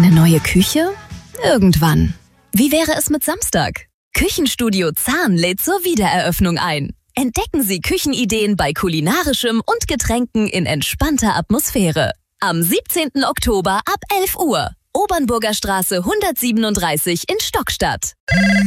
Eine neue Küche? Irgendwann. Wie wäre es mit Samstag? Küchenstudio Zahn lädt zur Wiedereröffnung ein. Entdecken Sie Küchenideen bei kulinarischem und Getränken in entspannter Atmosphäre. Am 17. Oktober ab 11 Uhr. Obernburger Straße 137 in Stockstadt.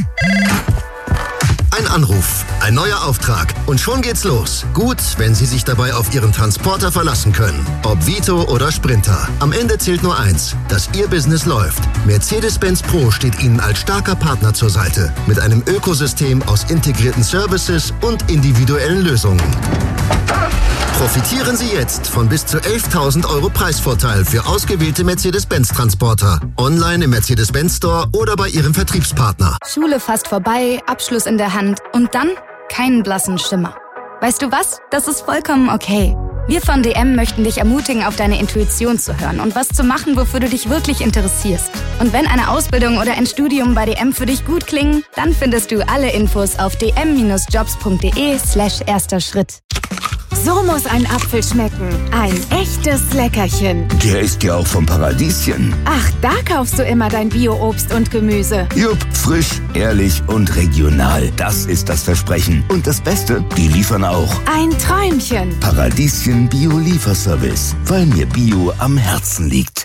Ein Anruf, ein neuer Auftrag und schon geht's los. Gut, wenn Sie sich dabei auf Ihren Transporter verlassen können. Ob Vito oder Sprinter. Am Ende zählt nur eins, dass Ihr Business läuft. Mercedes-Benz Pro steht Ihnen als starker Partner zur Seite. Mit einem Ökosystem aus integrierten Services und individuellen Lösungen. Profitieren Sie jetzt von bis zu 11.000 € Preisvorteil für ausgewählte Mercedes-Benz-Transporter. Online im Mercedes-Benz Store oder bei Ihrem Vertriebspartner. Schule fast vorbei, Abschluss in der Hand und dann keinen blassen Schimmer. Weißt du was? Das ist vollkommen okay. Wir von DM möchten dich ermutigen, auf deine Intuition zu hören und was zu machen, wofür du dich wirklich interessierst. Und wenn eine Ausbildung oder ein Studium bei DM für dich gut klingen, dann findest du alle Infos auf dm-jobs.de/erster Schritt. So muss ein Apfel schmecken. Ein echtes Leckerchen. Der ist ja auch vom Paradieschen. Ach, da kaufst du immer dein Bio-Obst und Gemüse. Jupp, frisch, ehrlich und regional. Das ist das Versprechen. Und das Beste, die liefern auch. Ein Träumchen. Paradieschen Bio-Lieferservice. Weil mir Bio am Herzen liegt.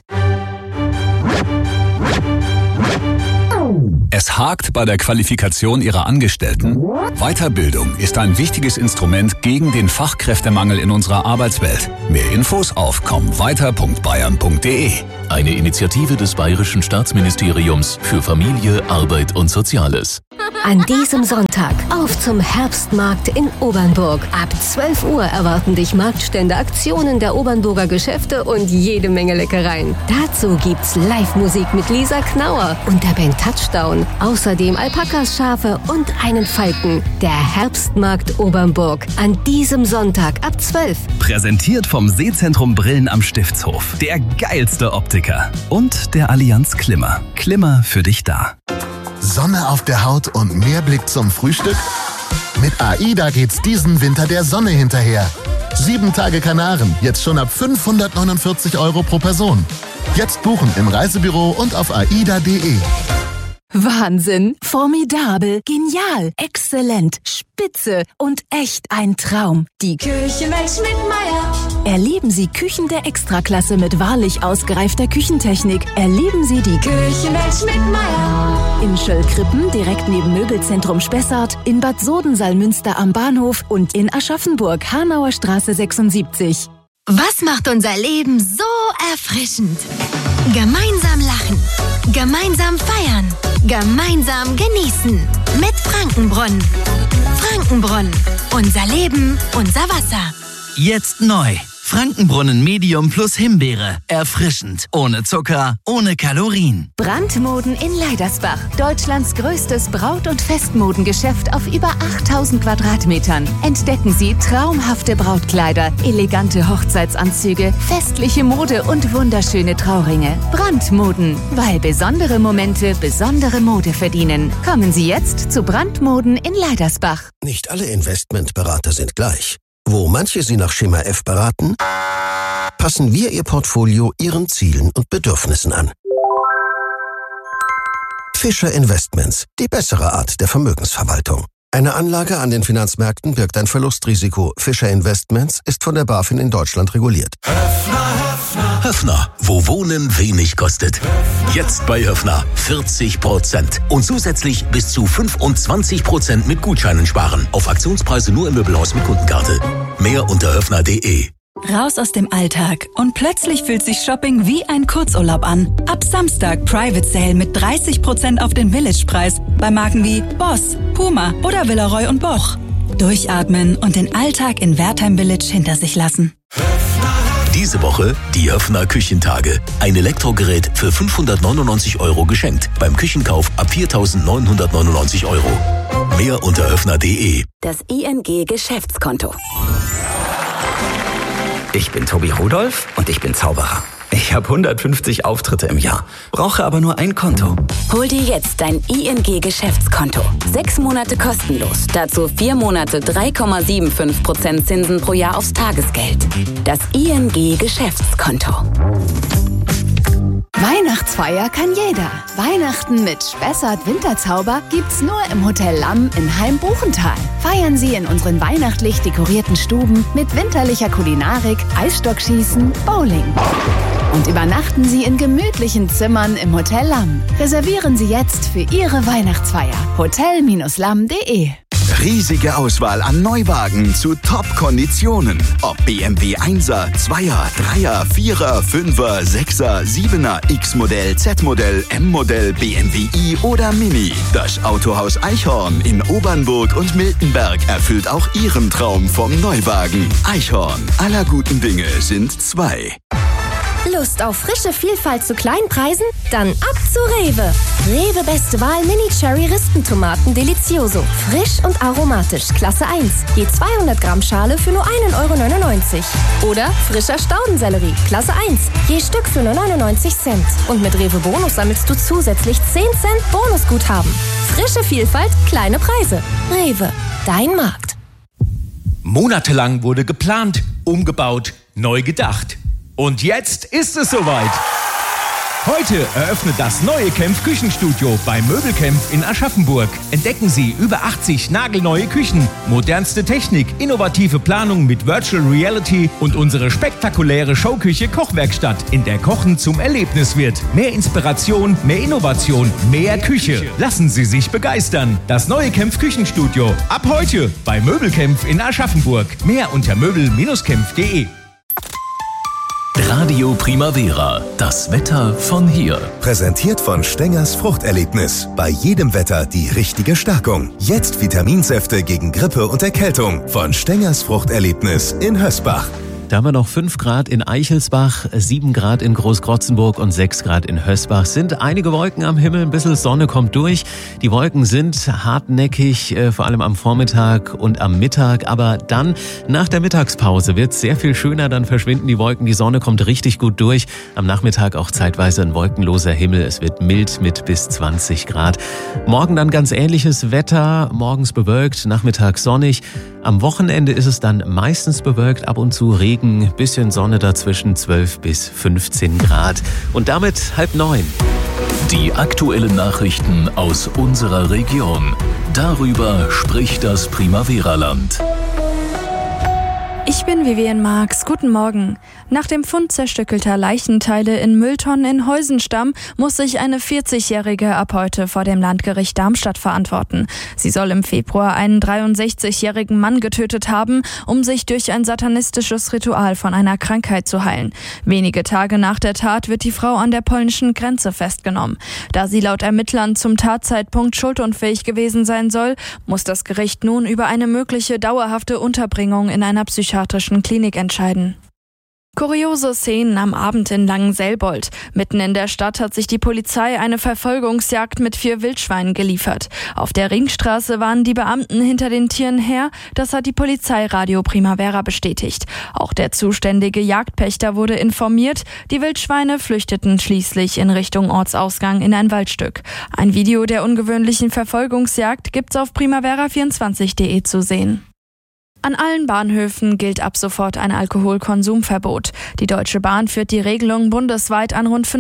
Es hakt bei der Qualifikation Ihrer Angestellten? Weiterbildung ist ein wichtiges Instrument gegen den Fachkräftemangel in unserer Arbeitswelt. Mehr Infos auf kommweiter.bayern.de. Eine Initiative des Bayerischen Staatsministeriums für Familie, Arbeit und Soziales. An diesem Sonntag auf zum Herbstmarkt in Obernburg. Ab 12 Uhr erwarten dich Marktstände, Aktionen der Obernburger Geschäfte und jede Menge Leckereien. Dazu gibt's Live-Musik mit Lisa Knauer und der Band Touchdown. Außerdem Alpakas, Schafe und einen Falken. Der Herbstmarkt Obernburg. An diesem Sonntag ab 12. Präsentiert vom Sehzentrum Brillen am Stiftshof. Der geilste Optiker. Und der Allianz Klimmer. Klimmer für dich da. Sonne auf der Haut und mehr Blick zum Frühstück? Mit AIDA geht's diesen Winter der Sonne hinterher. 7 Tage Kanaren, jetzt schon ab 549 € pro Person. Jetzt buchen im Reisebüro und auf aida.de. Wahnsinn, formidabel, genial, exzellent, spitze und echt ein Traum. Die Küchenwelt Schmidtmeyer. Erleben Sie Küchen der Extraklasse mit wahrlich ausgereifter Küchentechnik. Erleben Sie die Küchenwelt Schmidtmeyer. In Schöllkrippen, direkt neben Möbelzentrum Spessart, in Bad Sodensalmünster am Bahnhof und in Aschaffenburg, Hanauer Straße 76. Was macht unser Leben so erfrischend? Gemeinsam lachen, gemeinsam feiern, gemeinsam genießen. Mit Frankenbrunnen. Frankenbrunnen. Unser Leben, unser Wasser. Jetzt neu. Frankenbrunnen Medium plus Himbeere. Erfrischend. Ohne Zucker, ohne Kalorien. Brandmoden in Leidersbach. Deutschlands größtes Braut- und Festmodengeschäft auf über 8000 Quadratmetern. Entdecken Sie traumhafte Brautkleider, elegante Hochzeitsanzüge, festliche Mode und wunderschöne Trauringe. Brandmoden, weil besondere Momente besondere Mode verdienen. Kommen Sie jetzt zu Brandmoden in Leidersbach. Nicht alle Investmentberater sind gleich. Wo manche Sie nach Schema F beraten, passen wir Ihr Portfolio Ihren Zielen und Bedürfnissen an. Fischer Investments, die bessere Art der Vermögensverwaltung. Eine Anlage an den Finanzmärkten birgt ein Verlustrisiko. Fischer Investments ist von der BaFin in Deutschland reguliert. Höffner, wo Wohnen wenig kostet. Jetzt bei Höffner 40% und zusätzlich bis zu 25% mit Gutscheinen sparen. Auf Aktionspreise nur im Möbelhaus mit Kundenkarte. Mehr unter höffner.de. Raus aus dem Alltag und plötzlich fühlt sich Shopping wie ein Kurzurlaub an. Ab Samstag Private Sale mit 30% auf den Village-Preis bei Marken wie Boss, Puma oder Villeroy & Boch. Durchatmen und den Alltag in Wertheim Village hinter sich lassen. Diese Woche die Höffner Küchentage. Ein Elektrogerät für 599 € geschenkt. Beim Küchenkauf ab 4.999 €. Mehr unter höffner.de. Das ING Geschäftskonto. Ich bin Tobi Rudolph und ich bin Zauberer. Ich habe 150 Auftritte im Jahr, brauche aber nur ein Konto. Hol dir jetzt dein ING Geschäftskonto. 6 Monate kostenlos. Dazu 4 Monate 3,75% Zinsen pro Jahr aufs Tagesgeld. Das ING Geschäftskonto. Weihnachten Weihnachtsfeier kann jeder. Weihnachten mit Spessart-Winterzauber gibt's nur im Hotel Lamm in Heim-Buchental. Feiern Sie in unseren weihnachtlich dekorierten Stuben mit winterlicher Kulinarik, Eisstockschießen, Bowling. Und übernachten Sie in gemütlichen Zimmern im Hotel Lamm. Reservieren Sie jetzt für Ihre Weihnachtsfeier. hotel-lamm.de. Riesige Auswahl an Neuwagen zu Top-Konditionen. Ob BMW 1er, 2er, 3er, 4er, 5er, 6er, 7er, X-Modell, Z-Modell, M-Modell, BMW i oder Mini. Das Autohaus Eichhorn in Obernburg und Miltenberg erfüllt auch Ihren Traum vom Neuwagen. Eichhorn, aller guten Dinge sind zwei. Lust auf frische Vielfalt zu kleinen Preisen? Dann ab zu Rewe. Rewe Beste Wahl Mini-Cherry-Ristentomaten Delicioso. Frisch und aromatisch, Klasse 1. Je 200 Gramm Schale für nur 1,99 €. Oder frischer Staudensellerie, Klasse 1. Je Stück für nur 99 Cent. Und mit Rewe Bonus sammelst du zusätzlich 10 Cent Bonusguthaben. Frische Vielfalt, kleine Preise. Rewe, dein Markt. Monatelang wurde geplant, umgebaut, neu gedacht. Und jetzt ist es soweit. Heute eröffnet das neue Kempf Küchenstudio bei Möbelkempf in Aschaffenburg. Entdecken Sie über 80 nagelneue Küchen, modernste Technik, innovative Planung mit Virtual Reality und unsere spektakuläre Showküche Kochwerkstatt, in der Kochen zum Erlebnis wird. Mehr Inspiration, mehr Innovation, mehr Küche. Lassen Sie sich begeistern. Das neue Kempf Küchenstudio. Ab heute bei Möbelkempf in Aschaffenburg. Mehr unter möbel-kempf.de. Radio Primavera, das Wetter von hier. Präsentiert von Stengers Fruchterlebnis. Bei jedem Wetter die richtige Stärkung. Jetzt Vitaminsäfte gegen Grippe und Erkältung. Von Stengers Fruchterlebnis in Hösbach. Da haben wir noch 5 Grad in Eichelsbach, 7 Grad in Großkrotzenburg und 6 Grad in Hösbach. Sind einige Wolken am Himmel, ein bisschen Sonne kommt durch. Die Wolken sind hartnäckig, vor allem am Vormittag und am Mittag. Aber dann, nach der Mittagspause, wird es sehr viel schöner. Dann verschwinden die Wolken, die Sonne kommt richtig gut durch. Am Nachmittag auch zeitweise ein wolkenloser Himmel. Es wird mild mit bis 20 Grad. Morgen dann ganz ähnliches Wetter. Morgens bewölkt, nachmittags sonnig. Am Wochenende ist es dann meistens bewölkt, ab und zu Regen. Bisschen Sonne dazwischen, 12 bis 15 Grad. Und damit 8:30. Die aktuellen Nachrichten aus unserer Region. Darüber spricht das Primavera-Land. Ich bin Vivian Marx. Guten Morgen. Nach dem Fund zerstückelter Leichenteile in Mülltonnen in Heusenstamm muss sich eine 40-Jährige ab heute vor dem Landgericht Darmstadt verantworten. Sie soll im Februar einen 63-jährigen Mann getötet haben, um sich durch ein satanistisches Ritual von einer Krankheit zu heilen. Wenige Tage nach der Tat wird die Frau an der polnischen Grenze festgenommen. Da sie laut Ermittlern zum Tatzeitpunkt schuldunfähig gewesen sein soll, muss das Gericht nun über eine mögliche dauerhafte Unterbringung in einer psychiatrischen Klinik entscheiden. Kuriose Szenen am Abend in Langenselbold. Mitten in der Stadt hat sich die Polizei eine Verfolgungsjagd mit 4 Wildschweinen geliefert. Auf der Ringstraße waren die Beamten hinter den Tieren her, das hat die Polizei Radio Primavera bestätigt. Auch der zuständige Jagdpächter wurde informiert. Die Wildschweine flüchteten schließlich in Richtung Ortsausgang in ein Waldstück. Ein Video der ungewöhnlichen Verfolgungsjagd gibt's auf primavera24.de zu sehen. An allen Bahnhöfen gilt ab sofort ein Alkoholkonsumverbot. Die Deutsche Bahn führt die Regelung bundesweit an rund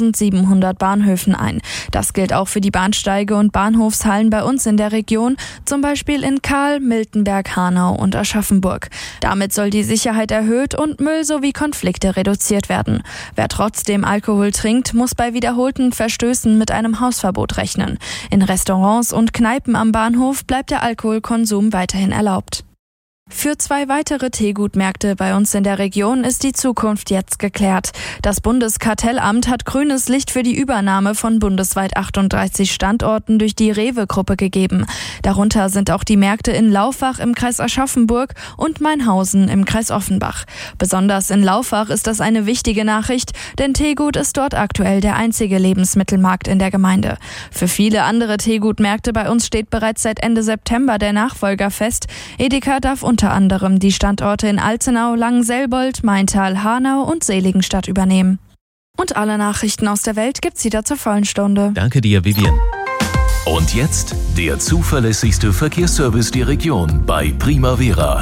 5.700 Bahnhöfen ein. Das gilt auch für die Bahnsteige und Bahnhofshallen bei uns in der Region, zum Beispiel in Kahl, Miltenberg, Hanau und Aschaffenburg. Damit soll die Sicherheit erhöht und Müll sowie Konflikte reduziert werden. Wer trotzdem Alkohol trinkt, muss bei wiederholten Verstößen mit einem Hausverbot rechnen. In Restaurants und Kneipen am Bahnhof bleibt der Alkoholkonsum weiterhin erlaubt. Für 2 weitere Teegutmärkte bei uns in der Region ist die Zukunft jetzt geklärt. Das Bundeskartellamt hat grünes Licht für die Übernahme von bundesweit 38 Standorten durch die Rewe-Gruppe gegeben. Darunter sind auch die Märkte in Laufach im Kreis Aschaffenburg und Mainhausen im Kreis Offenbach. Besonders in Laufach ist das eine wichtige Nachricht, denn Teegut ist dort aktuell der einzige Lebensmittelmarkt in der Gemeinde. Für viele andere Teegutmärkte bei uns steht bereits seit Ende September der Nachfolger fest. Edeka darf unter anderem die Standorte in Alzenau, Langenselbold, Maintal, Hanau und Seligenstadt übernehmen. Und alle Nachrichten aus der Welt gibt's wieder zur vollen Stunde. Danke dir, Vivian. Und jetzt der zuverlässigste Verkehrsservice der Region bei Primavera.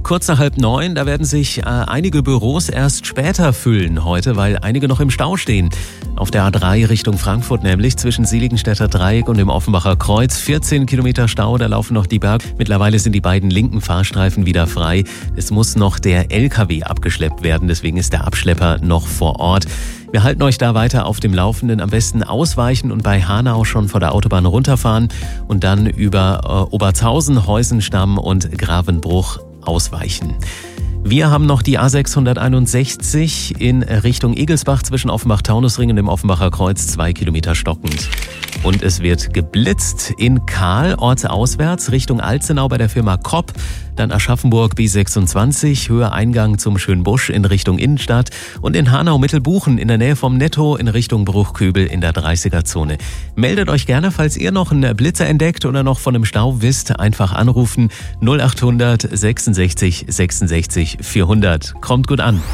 Kurz nach 8:30, da werden sich einige Büros erst später füllen heute, weil einige noch im Stau stehen. Auf der A3 Richtung Frankfurt nämlich, zwischen Seligenstädter Dreieck und dem Offenbacher Kreuz. 14 Kilometer Stau, da laufen noch die Berge. Mittlerweile sind die beiden linken Fahrstreifen wieder frei. Es muss noch der LKW abgeschleppt werden, deswegen ist der Abschlepper noch vor Ort. Wir halten euch da weiter auf dem Laufenden. Am besten ausweichen und bei Hanau schon vor der Autobahn runterfahren und dann über Obertshausen, Heusenstamm und Gravenbruch ausweichen. Wir haben noch die A661 in Richtung Egelsbach zwischen Offenbach-Taunusring und dem Offenbacher Kreuz, 2 Kilometer stockend. Und es wird geblitzt in Kahl, ortsauswärts, Richtung Alzenau bei der Firma Kopp. Dann Aschaffenburg B26, Höhe Eingang zum Schönbusch in Richtung Innenstadt. Und in Hanau-Mittelbuchen in der Nähe vom Netto in Richtung Bruchkübel in der 30er-Zone. Meldet euch gerne, falls ihr noch einen Blitzer entdeckt oder noch von einem Stau wisst. Einfach anrufen 0800 66 66 400. Kommt gut an.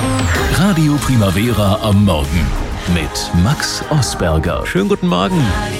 Radio Primavera am Morgen mit Max Osberger. Schönen guten Morgen.